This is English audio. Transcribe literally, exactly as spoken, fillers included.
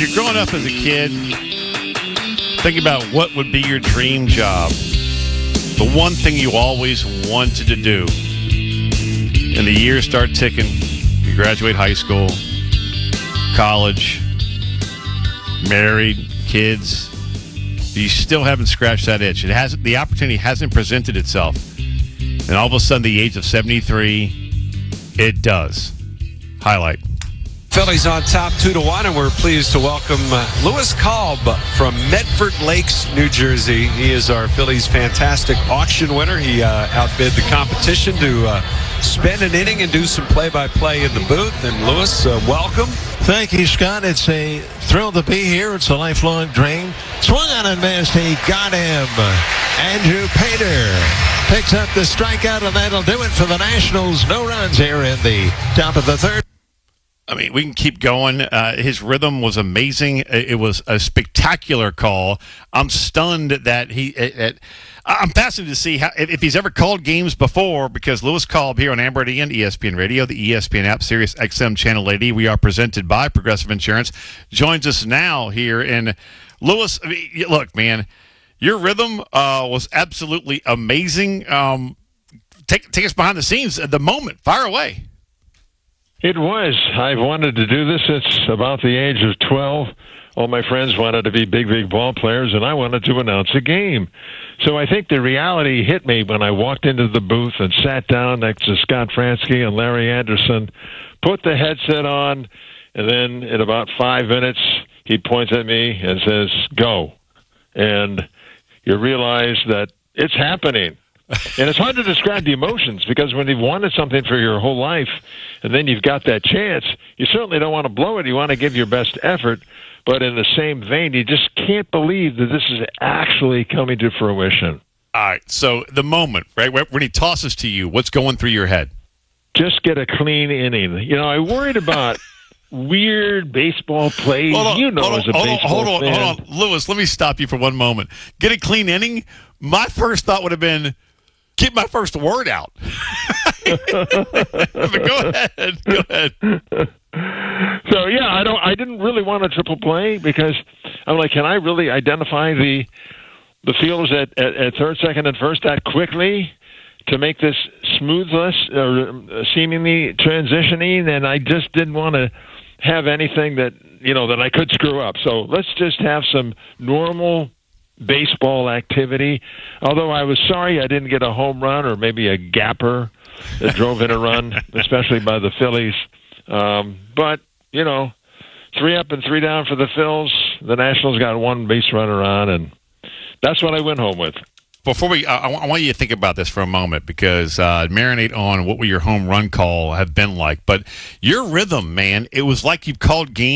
As you're growing up as a kid, think about what would be your dream job. The one thing you always wanted to do. And the years start ticking. You graduate high school, college, married, kids. You still haven't scratched that itch. It hasn't. The opportunity hasn't presented itself. And all of a sudden, the age of seventy-three, it does. Highlight. Phillies on top two to one, and we're pleased to welcome uh, Lewis Kalb from Medford Lakes, New Jersey. He is our Phillies fantastic auction winner. He uh, outbid the competition to uh, spend an inning and do some play-by-play in the booth. And Lewis, uh, welcome. Thank you, Scott. It's a thrill to be here. It's a lifelong dream. Swung on and missed. He got him. Andrew Painter picks up the strikeout, and that'll do it for the Nationals. No runs here in the top of the third. I mean, we can keep going. Uh, his rhythm was amazing. It was a spectacular call. I'm stunned that he. It, it, I'm fascinated to see how if, if he's ever called games before, because Lewis Kalb here on Amber and E S P N Radio, the E S P N app, Sirius X M Channel eighty. We are presented by Progressive Insurance. Joins us now here. And Lewis, I mean, look, man, your rhythm uh, was absolutely amazing. Um, take take us behind the scenes at the moment. Fire away. It was. I've wanted to do this since about the age of twelve. All my friends wanted to be big, big ball players, and I wanted to announce a game. So I think the reality hit me when I walked into the booth and sat down next to Scott Fransky and Larry Anderson, put the headset on, and then in about five minutes, he points at me and says, go. And you realize that it's happening. And it's hard to describe the emotions, because when you've wanted something for your whole life and then you've got that chance, you certainly don't want to blow it. You want to give your best effort. But in the same vein, you just can't believe that this is actually coming to fruition. All right. So the moment, right, when he tosses to you, what's going through your head? Just get a clean inning. You know, I worried about weird baseball plays. Hold on, you know, hold on, as a hold on, baseball hold on, fan. hold on. Lewis, let me stop you for one moment. Get a clean inning? My first thought would have been, get my first word out. But go ahead. Go ahead. So yeah, I don't. I didn't really want a triple play, because I'm like, can I really identify the the fielders at, at, at third, second, and first that quickly to make this smoothless or seemingly transitioning? And I just didn't want to have anything that you know that I could screw up. So let's just have some normal baseball activity. Although I was sorry I didn't get a home run or maybe a gapper that drove in a run, especially by the Phillies. Um, but, you know, three up and three down for the Phils. The Nationals got one base runner on, and that's what I went home with. Before we, I, I want you to think about this for a moment, because uh, marinate on what will your home run call have been like. But your rhythm, man, it was like you called games